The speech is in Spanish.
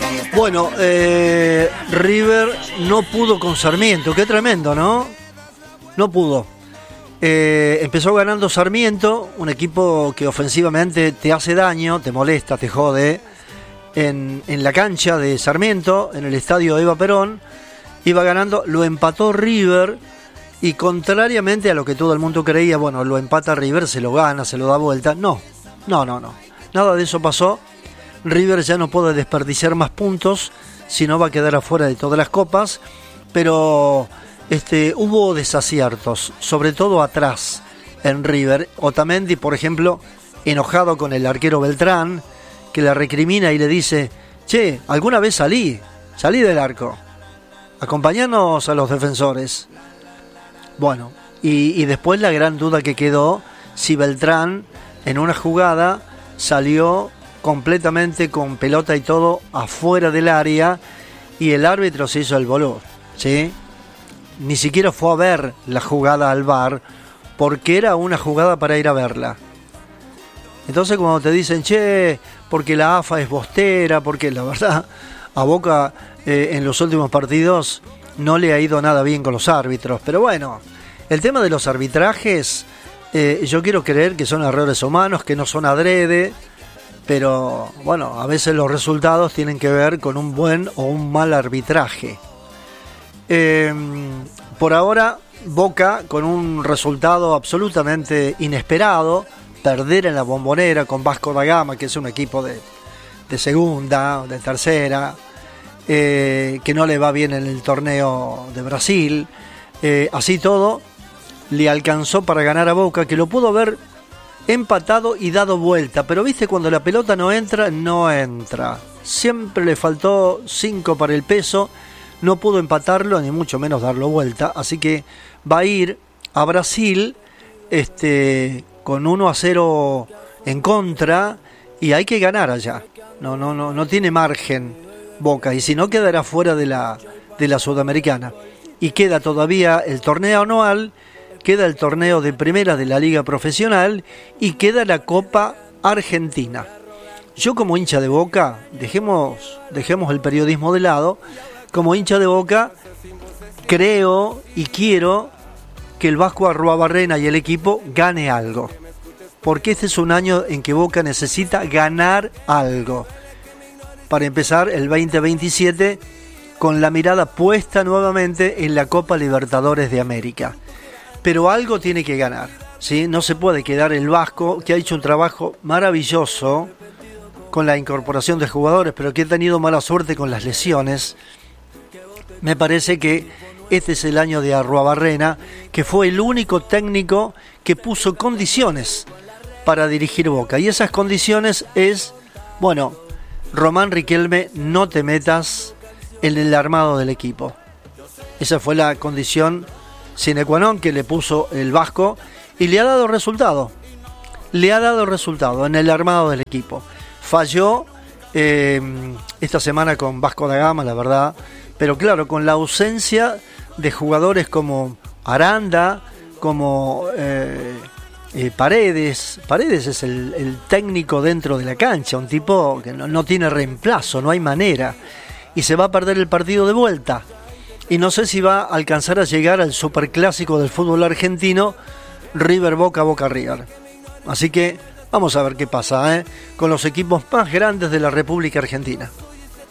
Bueno, River no pudo con Sarmiento, qué tremendo, ¿no? No pudo. Empezó ganando Sarmiento, un equipo que ofensivamente te hace daño, te molesta, te jode. En la cancha de Sarmiento, en el estadio Eva Perón, iba ganando, lo empató River y contrariamente a lo que todo el mundo creía, bueno, lo empata River, se lo gana, se lo da vuelta. No. Nada de eso pasó. River ya no puede desperdiciar más puntos, si no va a quedar afuera de todas las copas, pero hubo desaciertos, sobre todo atrás en River. Otamendi, por ejemplo, enojado con el arquero Beltrán, que la recrimina y le dice: che, alguna vez salí del arco, acompañanos a los defensores. Bueno, y después la gran duda que quedó, si Beltrán en una jugada salió completamente con pelota y todo afuera del área y el árbitro se hizo el boludo, ¿sí? Ni siquiera fue a ver la jugada al VAR porque era una jugada para ir a verla. Entonces cuando te dicen, che, porque la AFA es bostera, porque la verdad a Boca en los últimos partidos no le ha ido nada bien con los árbitros. Pero bueno, el tema de los arbitrajes, yo quiero creer que son errores humanos, que no son adrede, pero bueno, a veces los resultados tienen que ver con un buen o un mal arbitraje. Por ahora, Boca con un resultado absolutamente inesperado, perder en la Bombonera con Vasco da Gama, que es un equipo de segunda, de tercera, que no le va bien en el torneo de Brasil. Así todo, le alcanzó para ganar a Boca, que lo pudo haber empatado y dado vuelta, pero viste, cuando la pelota no entra. Siempre le faltó 5 para el peso, no pudo empatarlo, ni mucho menos darlo vuelta, así que va a ir a Brasil con 1-0 en contra y hay que ganar allá. No tiene margen Boca, y si no quedará fuera de la Sudamericana. Y queda todavía el torneo anual, queda el torneo de primera de la Liga Profesional y queda la Copa Argentina. Yo como hincha de Boca, dejemos el periodismo de lado, como hincha de Boca creo y quiero que el Vasco Arruabarrena y el equipo gane algo, porque este es un año en que Boca necesita ganar algo para empezar el 2027 con la mirada puesta nuevamente en la Copa Libertadores de América. Pero algo tiene que ganar, ¿sí? No se puede quedar el Vasco, que ha hecho un trabajo maravilloso con la incorporación de jugadores, pero que ha tenido mala suerte con las lesiones. Me parece que este es el año de Arruabarrena, que fue el único técnico que puso condiciones para dirigir Boca. Y esas condiciones es, bueno, Román Riquelme, no te metas en el armado del equipo. Esa fue la condición sine qua non que le puso el Vasco y le ha dado resultado. En el armado del equipo. Falló esta semana con Vasco da Gama, la verdad, pero claro, con la ausencia de jugadores como Aranda, como Paredes es el técnico dentro de la cancha, un tipo que no tiene reemplazo, no hay manera, y se va a perder el partido de vuelta. Y no sé si va a alcanzar a llegar al superclásico del fútbol argentino, River Boca, Boca River. Así que vamos a ver qué pasa con los equipos más grandes de la República Argentina.